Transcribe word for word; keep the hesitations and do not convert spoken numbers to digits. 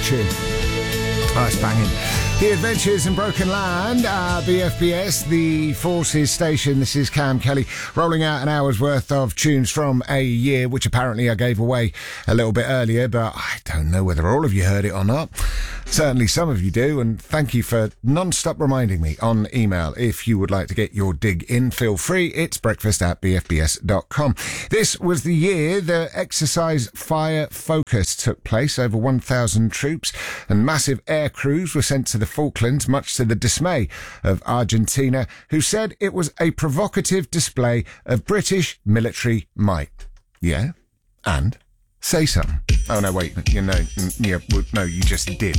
tune. Oh, it's banging. The Adventures in Broken Land, uh, B F B S, the Forces Station. This is Cam Kelly rolling out an hour's worth of tunes from a year, which apparently I gave away a little bit earlier, but I don't know whether all of you heard it or not. Certainly some of you do, and thank you for non-stop reminding me on email. If you would like to get your dig in, feel free. It's breakfast at b f b s dot com. This was the year the exercise Fire Focus took place. Over one thousand troops and massive air crews were sent to the Falklands, much to the dismay of Argentina, who said it was a provocative display of British military might. Yeah? And? Say something. Oh, no, wait. You know, yeah, no, you just did.